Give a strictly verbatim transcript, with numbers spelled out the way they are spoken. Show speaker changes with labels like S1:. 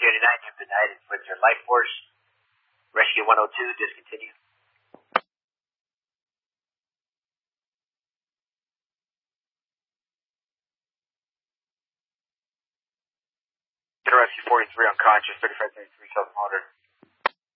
S1: eighty-nine, you've been guided with your life force. Rescue one oh two, discontinue. Rescue forty-three unconscious, thirty-five thirty-three, self-monitor.